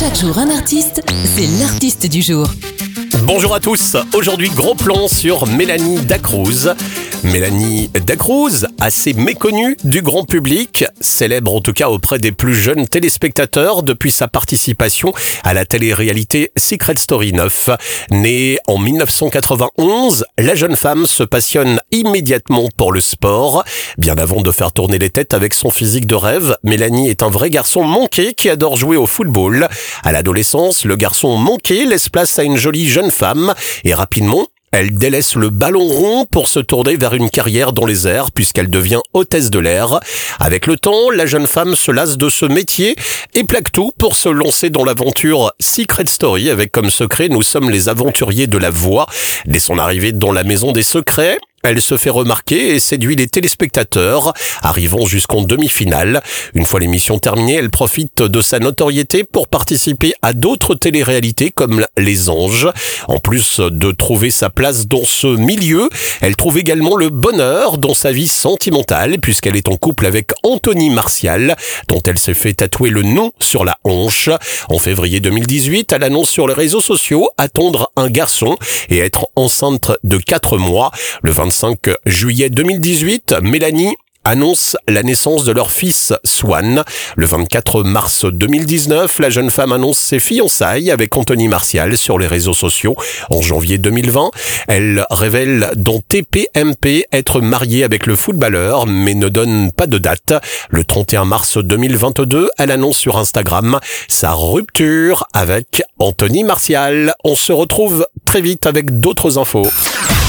Chaque jour un artiste, c'est l'artiste du jour. Bonjour à tous, aujourd'hui gros plan sur Mélanie Dacruz. Mélanie Dacruz, assez méconnue du grand public, célèbre en tout cas auprès des plus jeunes téléspectateurs depuis sa participation à la télé-réalité Secret Story 9. Née en 1991, la jeune femme se passionne immédiatement pour le sport. Bien avant de faire tourner les têtes avec son physique de rêve, Mélanie est un vrai garçon manqué qui adore jouer au football. À l'adolescence, le garçon manqué laisse place à une jolie jeune femme et rapidement, elle délaisse le ballon rond pour se tourner vers une carrière dans les airs puisqu'elle devient hôtesse de l'air. Avec le temps, la jeune femme se lasse de ce métier et plaque tout pour se lancer dans l'aventure Secret Story avec comme secret Nous sommes les aventuriers de la voix. Dès son arrivée dans la maison des secrets, elle se fait remarquer et séduit les téléspectateurs, arrivant jusqu'en demi-finale. Une fois l'émission terminée, elle profite de sa notoriété pour participer à d'autres téléréalités comme Les Anges. En plus de trouver sa place dans ce milieu, elle trouve également le bonheur dans sa vie sentimentale puisqu'elle est en couple avec Anthony Martial, dont elle s'est fait tatouer le nom sur la hanche. En février 2018, elle annonce sur les réseaux sociaux attendre un garçon et être enceinte de 4 mois. Le 25 juillet 2018, Mélanie annonce la naissance de leur fils Swan. Le 24 mars 2019, la jeune femme annonce ses fiançailles avec Anthony Martial sur les réseaux sociaux. En janvier 2020, elle révèle dans TPMP être mariée avec le footballeur, mais ne donne pas de date. Le 31 mars 2022, elle annonce sur Instagram sa rupture avec Anthony Martial. On se retrouve très vite avec d'autres infos.